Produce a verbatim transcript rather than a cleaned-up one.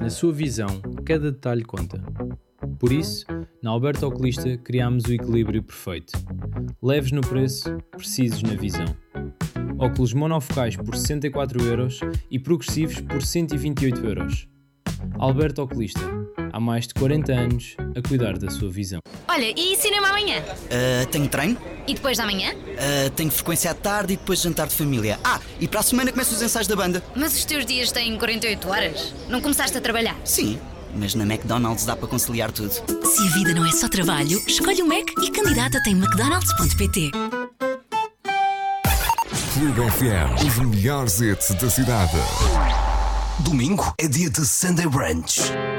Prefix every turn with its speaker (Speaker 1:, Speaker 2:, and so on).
Speaker 1: Na sua visão, cada detalhe conta. Por isso, na Alberto Oculista criámos o equilíbrio perfeito. Leves no preço, precisos na visão. Óculos monofocais por sessenta e quatro euros e progressivos por cento e vinte e oito euros. Alberto Oculista, há mais de quarenta anos a cuidar da sua visão.
Speaker 2: Olha, e cinema amanhã?
Speaker 3: Uh, tenho treino.
Speaker 2: E depois da manhã?
Speaker 3: Uh, tenho frequência à tarde e depois jantar de família. Ah, e para a semana começam os ensaios da banda.
Speaker 2: Mas os teus dias têm quarenta e oito horas? Não começaste a trabalhar?
Speaker 3: Sim, mas na McDonald's dá para conciliar tudo.
Speaker 4: Se a vida não é só trabalho, escolhe o Mac e candidata-te em mcdonalds ponto pt.
Speaker 5: Clube F M, os melhores hits da cidade.
Speaker 6: Domingo é dia de Sunday Brunch.